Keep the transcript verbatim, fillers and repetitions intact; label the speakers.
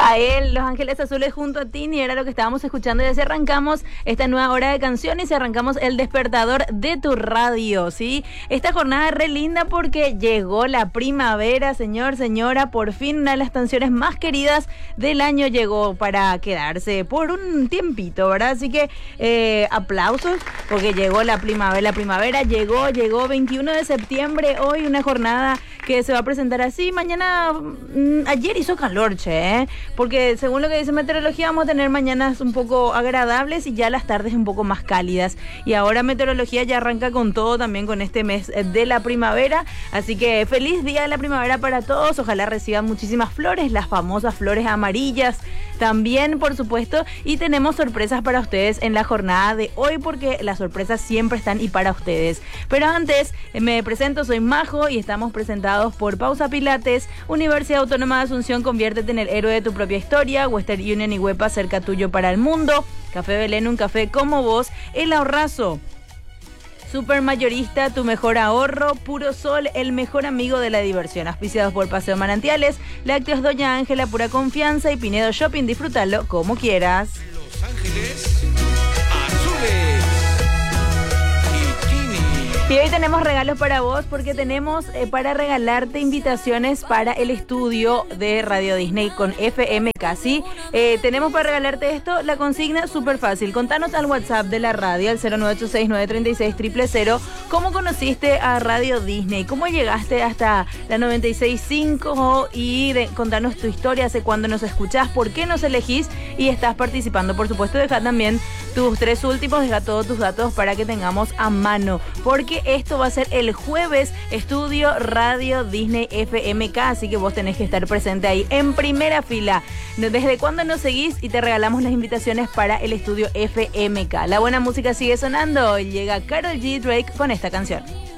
Speaker 1: Fael, Los Ángeles Azules junto a Tini, era lo que estábamos escuchando y así arrancamos esta nueva hora de canciones y arrancamos el despertador de tu radio, ¿sí? Esta jornada es re linda porque llegó la primavera, señor, señora, por fin una de las canciones más queridas del año llegó para quedarse por un tiempito, ¿verdad? Así que eh, aplausos porque llegó la primavera, la primavera llegó, llegó veintiuno de septiembre, hoy una jornada que se va a presentar así, mañana, mmm, ayer hizo calor, che, ¿eh? Porque según lo que dice meteorología vamos a tener mañanas un poco agradables y ya las tardes un poco más cálidas. Y ahora meteorología ya arranca con todo también con este mes de la primavera. Así que feliz día de la primavera para todos. Ojalá reciban muchísimas flores, las famosas flores amarillas también, por supuesto. Y tenemos sorpresas para ustedes en la jornada de hoy porque las sorpresas siempre están y para ustedes. Pero antes me presento, soy Majo y estamos presentados por Pausa Pilates, Universidad Autónoma de Asunción, conviértete en el héroe de tu propia historia, Western Union y Huepa, cerca tuyo para el mundo, Café Belén, un café como vos, El Ahorrazo, Supermayorista, tu mejor ahorro, Puro Sol, el mejor amigo de la diversión, auspiciados por Paseo Manantiales, Lácteos Doña Ángela, pura confianza y Pinedo Shopping, disfrútalo como quieras.
Speaker 2: Los Ángeles Azules.
Speaker 1: Y hoy tenemos regalos para vos porque tenemos eh, para regalarte invitaciones para el estudio de Radio Disney con F M K, ¿sí? Eh, tenemos para regalarte esto, la consigna súper fácil. Contanos al WhatsApp de la radio, al cero nueve ocho seis, nueve tres seis, cero cero cero, cómo conociste a Radio Disney, cómo llegaste hasta la noventa y seis punto cinco y de, contanos tu historia, hace cuándo nos escuchás, por qué nos elegís y estás participando. Por supuesto, deja también tus tres últimos, deja todos tus datos para que tengamos a mano, porque esto va a ser el jueves, estudio Radio Disney F M K, así que vos tenés que estar presente ahí en primera fila. ¿Desde cuándo nos seguís? Y te regalamos las invitaciones para el estudio F M K. La buena música sigue sonando, llega Karol G, Drake con esta canción.